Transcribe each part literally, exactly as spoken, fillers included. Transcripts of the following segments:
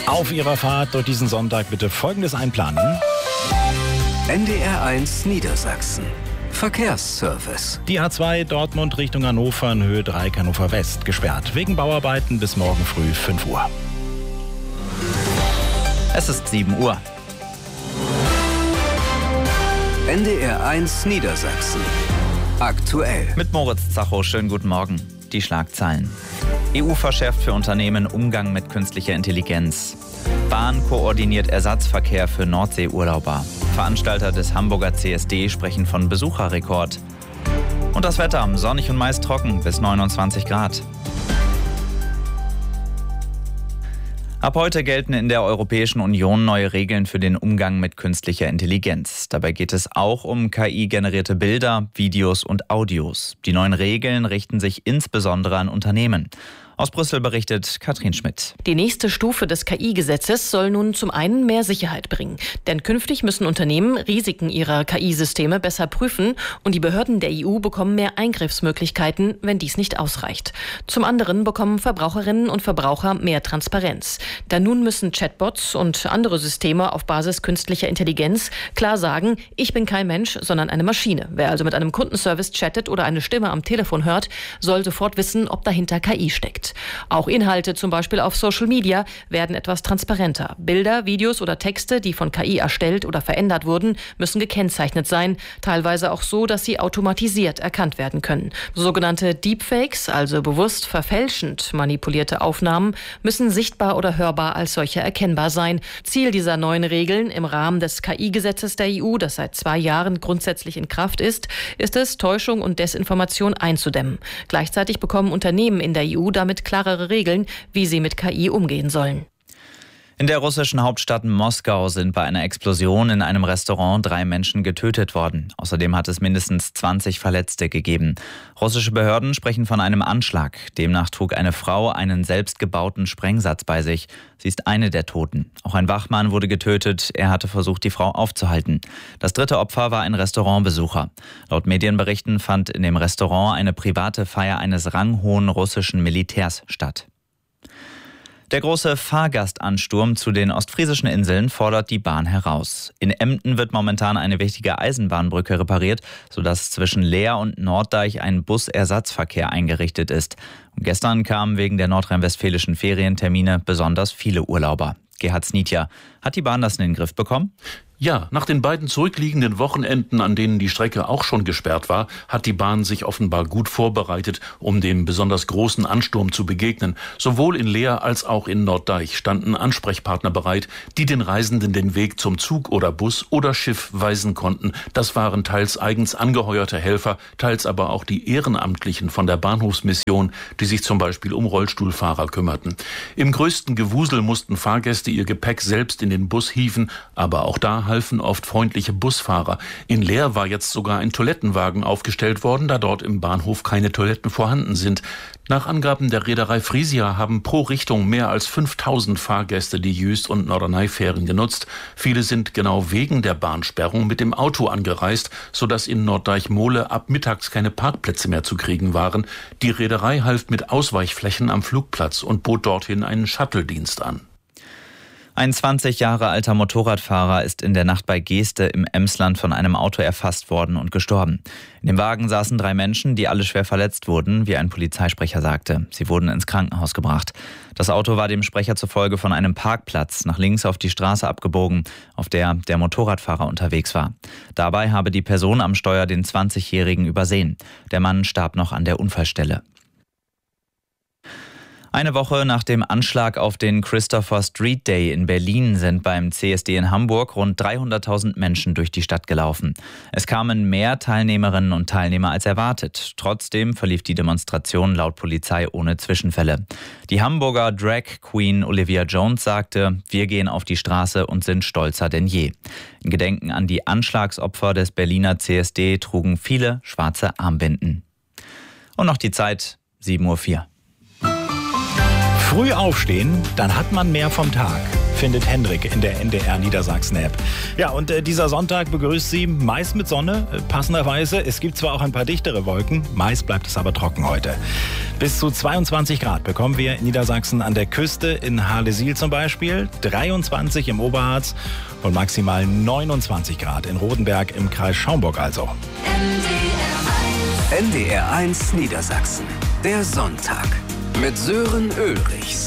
Auf Ihrer Fahrt durch diesen Sonntag bitte Folgendes einplanen. N D R eins Niedersachsen. Verkehrsservice. Die A zwei Dortmund Richtung Hannover in Höhe drei Hannover West gesperrt. Wegen Bauarbeiten bis morgen früh fünf Uhr. Es ist sieben Uhr. N D R eins Niedersachsen. Aktuell. Mit Moritz Zacho, schönen guten Morgen. Die Schlagzeilen. E U verschärft für Unternehmen Umgang mit künstlicher Intelligenz. Bahn koordiniert Ersatzverkehr für Nordseeurlauber. Veranstalter des Hamburger C S D sprechen von Besucherrekord. Und das Wetter, sonnig und meist trocken bis neunundzwanzig Grad. Ab heute gelten in der Europäischen Union neue Regeln für den Umgang mit künstlicher Intelligenz. Dabei geht es auch um K I-generierte Bilder, Videos und Audios. Die neuen Regeln richten sich insbesondere an Unternehmen. Aus Brüssel berichtet Katrin Schmidt. Die nächste Stufe des K I-Gesetzes soll nun zum einen mehr Sicherheit bringen. Denn künftig müssen Unternehmen Risiken ihrer K I-Systeme besser prüfen und die Behörden der E U bekommen mehr Eingriffsmöglichkeiten, wenn dies nicht ausreicht. Zum anderen bekommen Verbraucherinnen und Verbraucher mehr Transparenz. Denn nun müssen Chatbots und andere Systeme auf Basis künstlicher Intelligenz klar sagen, ich bin kein Mensch, sondern eine Maschine. Wer also mit einem Kundenservice chattet oder eine Stimme am Telefon hört, soll sofort wissen, ob dahinter K I steckt. Auch Inhalte, zum Beispiel auf Social Media, werden etwas transparenter. Bilder, Videos oder Texte, die von K I erstellt oder verändert wurden, müssen gekennzeichnet sein, teilweise auch so, dass sie automatisiert erkannt werden können. Sogenannte Deepfakes, also bewusst verfälschend manipulierte Aufnahmen, müssen sichtbar oder hörbar als solche erkennbar sein. Ziel dieser neuen Regeln im Rahmen des K I-Gesetzes der E U, das seit zwei Jahren grundsätzlich in Kraft ist, ist es, Täuschung und Desinformation einzudämmen. Gleichzeitig bekommen Unternehmen in der E U damit klarere Regeln, wie sie mit K I umgehen sollen. In der russischen Hauptstadt Moskau sind bei einer Explosion in einem Restaurant drei Menschen getötet worden. Außerdem hat es mindestens zwanzig Verletzte gegeben. Russische Behörden sprechen von einem Anschlag. Demnach trug eine Frau einen selbstgebauten Sprengsatz bei sich. Sie ist eine der Toten. Auch ein Wachmann wurde getötet. Er hatte versucht, die Frau aufzuhalten. Das dritte Opfer war ein Restaurantbesucher. Laut Medienberichten fand in dem Restaurant eine private Feier eines ranghohen russischen Militärs statt. Der große Fahrgastansturm zu den ostfriesischen Inseln fordert die Bahn heraus. In Emden wird momentan eine wichtige Eisenbahnbrücke repariert, sodass zwischen Leer und Norddeich ein Busersatzverkehr eingerichtet ist. Und gestern kamen wegen der nordrhein-westfälischen Ferientermine besonders viele Urlauber. Gerhard Snitja, hat die Bahn das in den Griff bekommen? Ja, nach den beiden zurückliegenden Wochenenden, an denen die Strecke auch schon gesperrt war, hat die Bahn sich offenbar gut vorbereitet, um dem besonders großen Ansturm zu begegnen. Sowohl in Leer als auch in Norddeich standen Ansprechpartner bereit, die den Reisenden den Weg zum Zug oder Bus oder Schiff weisen konnten. Das waren teils eigens angeheuerte Helfer, teils aber auch die Ehrenamtlichen von der Bahnhofsmission, die sich zum Beispiel um Rollstuhlfahrer kümmerten. Im größten Gewusel mussten Fahrgäste ihr Gepäck selbst in den Bus hieven, aber auch da halfen oft freundliche Busfahrer. In Leer war jetzt sogar ein Toilettenwagen aufgestellt worden, da dort im Bahnhof keine Toiletten vorhanden sind. Nach Angaben der Reederei Frisia haben pro Richtung mehr als fünftausend Fahrgäste die Jüst- und Norderney-Fähren genutzt. Viele sind genau wegen der Bahnsperrung mit dem Auto angereist, sodass in Norddeich-Mohle ab mittags keine Parkplätze mehr zu kriegen waren. Die Reederei half mit Ausweichflächen am Flugplatz und bot dorthin einen Shuttle-Dienst an. Ein zwanzig Jahre alter Motorradfahrer ist in der Nacht bei Geeste im Emsland von einem Auto erfasst worden und gestorben. In dem Wagen saßen drei Menschen, die alle schwer verletzt wurden, wie ein Polizeisprecher sagte. Sie wurden ins Krankenhaus gebracht. Das Auto war dem Sprecher zufolge von einem Parkplatz nach links auf die Straße abgebogen, auf der der Motorradfahrer unterwegs war. Dabei habe die Person am Steuer den zwanzigjährigen übersehen. Der Mann starb noch an der Unfallstelle. Eine Woche nach dem Anschlag auf den Christopher Street Day in Berlin sind beim C S D in Hamburg rund dreihunderttausend Menschen durch die Stadt gelaufen. Es kamen mehr Teilnehmerinnen und Teilnehmer als erwartet. Trotzdem verlief die Demonstration laut Polizei ohne Zwischenfälle. Die Hamburger Drag Queen Olivia Jones sagte, wir gehen auf die Straße und sind stolzer denn je. In Gedenken an die Anschlagsopfer des Berliner C S D trugen viele schwarze Armbinden. Und noch die Zeit, sieben Uhr vier. Früh aufstehen, dann hat man mehr vom Tag, findet Hendrik in der N D R Niedersachsen-App. Ja, und äh, dieser Sonntag begrüßt sie meist mit Sonne, äh, passenderweise. Es gibt zwar auch ein paar dichtere Wolken, meist bleibt es aber trocken heute. Bis zu zweiundzwanzig Grad bekommen wir in Niedersachsen an der Küste, in Hadesil zum Beispiel, dreiundzwanzig im Oberharz und maximal neunundzwanzig Grad in Rodenberg im Kreis Schaumburg also. N D R eins Niedersachsen, der Sonntag mit Sören Ulrichs.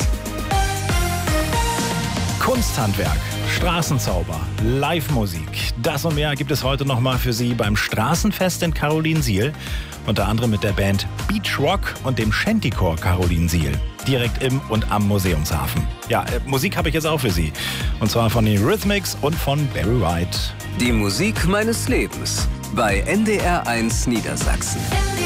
Kunsthandwerk, Straßenzauber, Live-Musik. Das und mehr gibt es heute noch mal für Sie beim Straßenfest in Karolinsiel. Unter anderem mit der Band Beach Rock und dem Shantycore Karolinsiel. Direkt im und am Museumshafen. Ja, äh, Musik habe ich jetzt auch für Sie. Und zwar von den Rhythmics und von Barry White. Die Musik meines Lebens bei N D R eins Niedersachsen.